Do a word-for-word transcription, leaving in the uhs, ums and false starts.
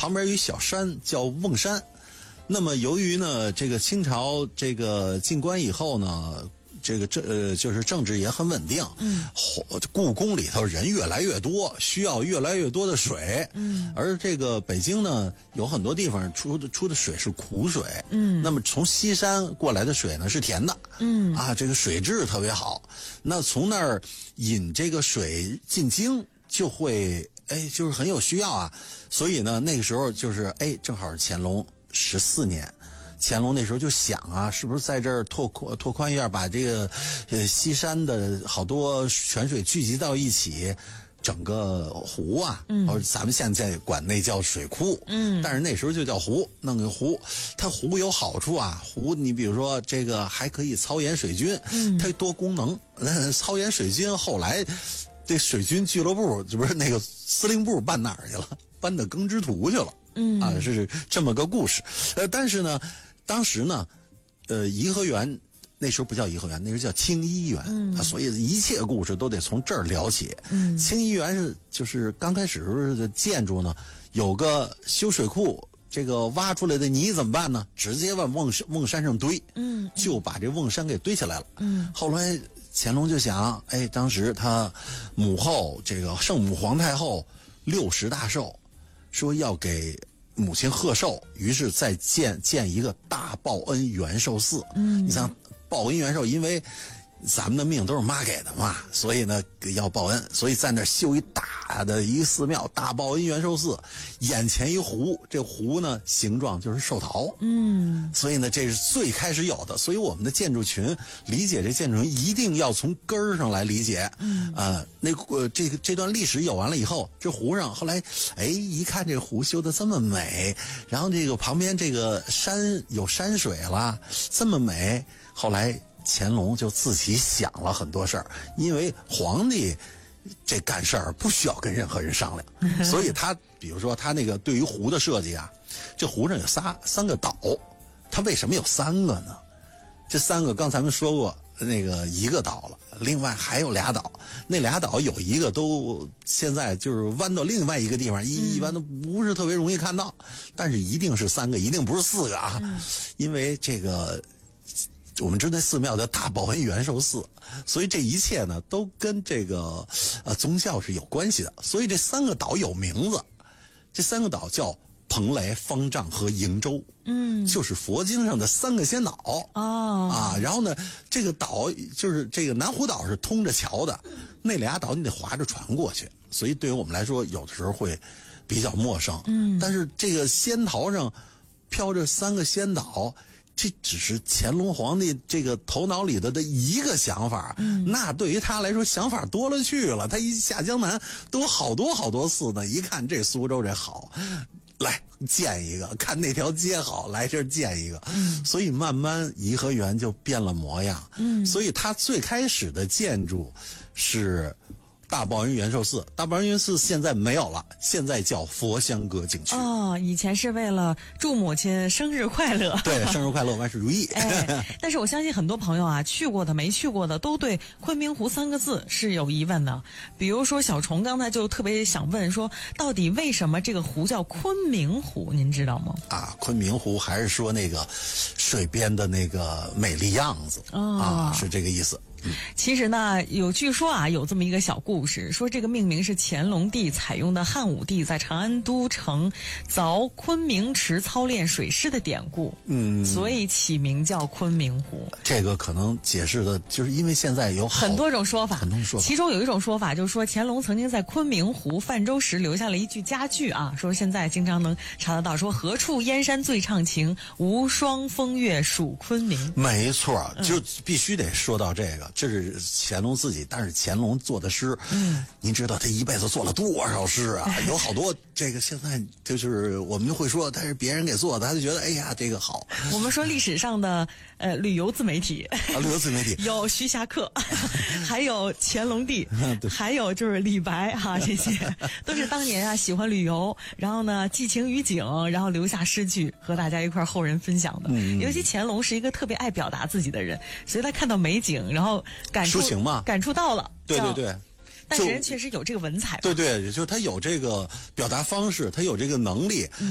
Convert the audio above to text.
旁边有一小山叫瓮山。那么由于呢，这个清朝这个进关以后呢，这个政呃就是政治也很稳定，嗯，故宫里头人越来越多，需要越来越多的水，嗯，而这个北京呢，有很多地方出的出的水是苦水，嗯，那么从西山过来的水呢是甜的，嗯，啊，这个水质特别好，那从那儿引这个水进京就会，哎，就是很有需要啊，所以呢，那个时候就是哎，正好是乾隆十四年。乾隆那时候就想啊，是不是在这儿拓宽拓宽一下，把这个呃西山的好多泉水聚集到一起，整个湖啊，嗯，或者咱们现在管那叫水库，嗯，但是那时候就叫湖，弄个湖。它湖有好处啊，湖你比如说这个还可以操演水军，嗯，它多功能。呃，操演水军后来这水军俱乐部这不是那个司令部搬哪儿去了？搬到耕织图去了，嗯啊，是这么个故事。呃，但是呢。当时呢，呃，颐和园那时候不叫颐和园，那时候叫清漪园，嗯，啊，所以一切故事都得从这儿聊起。嗯，清漪园是就是刚开始的建筑呢，有个修水库，这个挖出来的泥怎么办呢？直接往瓮瓮山上堆，嗯，就把这瓮山给堆起来了。嗯，后来乾隆就想，哎，当时他母后这个圣母皇太后六十大寿，说要给母亲贺寿，于是再建建一个大报恩元寿寺。嗯，你像报恩元寿，因为咱们的命都是妈给的嘛，所以呢要报恩，所以在那儿修一大的一个寺庙，大报恩元寿寺，眼前一湖，这湖呢形状就是寿桃，嗯，所以呢这是最开始有的，所以我们的建筑群理解这建筑群一定要从根儿上来理解，嗯，呃，那呃这个这段历史有完了以后，这湖上后来，哎，一看这湖修的这么美，然后这个旁边这个山有山水了，这么美，后来。乾隆就自己想了很多事儿，因为皇帝这干事儿不需要跟任何人商量，所以他比如说他那个对于湖的设计啊，这湖上有仨三个岛，他为什么有三个呢？这三个刚才咱们说过，那个一个岛了，另外还有俩岛，那俩岛有一个都现在就是弯到另外一个地方，一一般都不是特别容易看到，但是一定是三个，一定不是四个啊，因为这个。我们知道寺庙叫大报恩元寿寺，所以这一切呢都跟这个呃宗教是有关系的。所以这三个岛有名字，这三个岛叫蓬莱、方丈和瀛洲，嗯，就是佛经上的三个仙岛哦啊。然后呢，这个岛就是这个南湖岛是通着桥的，那俩岛你得划着船过去，所以对于我们来说，有的时候会比较陌生。嗯，但是这个仙桃上飘着三个仙岛。这只是乾隆皇帝这个头脑里头的一个想法，嗯，那对于他来说想法多了去了。他一下江南都有好多好多寺呢，一看这苏州这好，来建一个；看那条街好，来这儿建一个。嗯，所以慢慢颐和园就变了模样。嗯，所以它最开始的建筑是。大报恩元寿寺，大报恩元寿寺现在没有了，现在叫佛香阁景区。 哦，以前是为了祝母亲生日快乐。 对，生日快乐，万事如意。 哎，但是我相信很多朋友啊，去过的、没去过的，都对昆明湖三个字是有疑问的。比如说小虫刚才就特别想问说，到底为什么这个湖叫昆明湖？您知道吗？ 啊，昆明湖还是说那个水边的那个美丽样子、哦、啊，是这个意思。 其实呢，有据说啊，有这么一个小故事，说这个命名是乾隆帝采用的汉武帝在长安都城凿昆明池操练水师的典故，嗯，所以起名叫昆明湖。 这个可能解释的就是因为现在有很多种说法， 很多说法， 其中有一种说法就是说乾隆曾经在昆明湖泛舟时留下了一句佳句啊，说现在经常能查得到，说何处燕山最唱情，无双风月属昆明。 没错，就必须得说到这个。这是乾隆自己，但是乾隆做的诗，嗯，您知道他一辈子做了多少诗啊？有好多这个现在就是我们就会说他是别人给做的，他就觉得哎呀这个好。 我们说历史上的呃旅游自媒体， 啊，旅游自媒体有徐霞客，还有乾隆帝，还有就是李白哈、啊，这些都是当年啊喜欢旅游，然后呢寄情于景，然后留下诗句和大家一块后人分享的。嗯、尤其乾隆是一个特别爱表达自己的人，所以他看到美景，然后感触抒情嘛， 感触到了， 对对对。 但是人确实有这个文采， 对对，就是他有这个表达方式，他有这个能力。